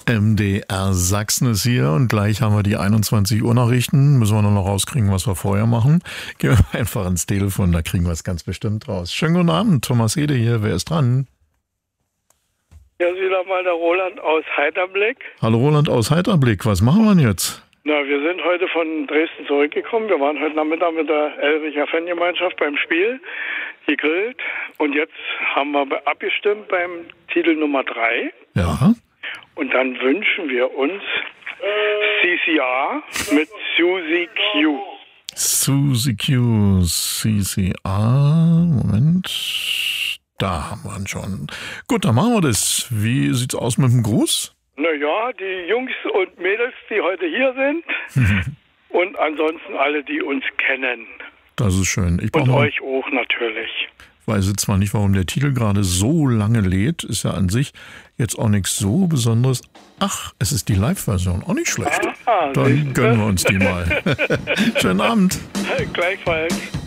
MDR Sachsen ist hier und gleich haben wir die 21 Uhr Nachrichten. Müssen wir nur noch rauskriegen, was wir vorher machen. Gehen wir einfach ins Telefon, da kriegen wir es ganz bestimmt raus. Schönen guten Abend, Thomas Hede hier. Wer ist dran? Ja, wieder mal der Roland aus Heiterblick. Hallo Roland aus Heiterblick, was machen wir denn jetzt? Na, wir sind heute von Dresden zurückgekommen. Wir waren heute Nachmittag mit der Elricher Fangemeinschaft beim Spiel, gegrillt. Und jetzt haben wir abgestimmt beim Titel Nummer 3. Ja. Und dann wünschen wir uns CCR mit Suzy Q. Suzy Q, CCR, Moment, da haben wir ihn schon. Gut, dann machen wir das. Wie sieht's aus mit dem Gruß? Naja, die Jungs und Mädels, die heute hier sind und ansonsten alle, die uns kennen. Das ist schön. Und euch auch natürlich. Ich weiß jetzt zwar nicht, warum der Titel gerade so lange lädt, ist ja an sich jetzt auch nichts so Besonderes. Ach, es ist die Live-Version, auch nicht schlecht. Dann gönnen wir uns die mal. Schönen Abend. Gleichfalls.